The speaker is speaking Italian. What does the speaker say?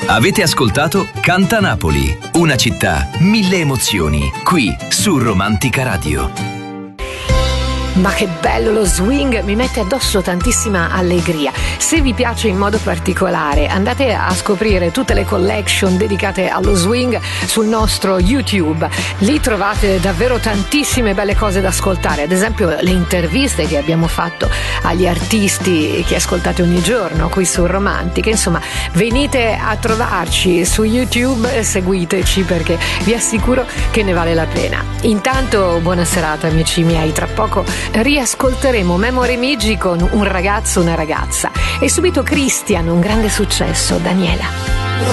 Avete ascoltato Canta Napoli, una città, 1000 emozioni, qui su Romantica Radio. Ma che bello lo swing, mi mette addosso tantissima allegria. Se vi piace in modo particolare, andate a scoprire tutte le collection dedicate allo swing sul nostro YouTube. Lì trovate davvero tantissime belle cose da ascoltare, ad esempio le interviste che abbiamo fatto agli artisti che ascoltate ogni giorno qui su Romantica. Insomma, venite a trovarci su YouTube e seguiteci, perché vi assicuro che ne vale la pena. Intanto buona serata amici miei, tra poco riascolteremo Memory Migi con Un ragazzo, una ragazza, e subito Christian, un grande successo, Daniela.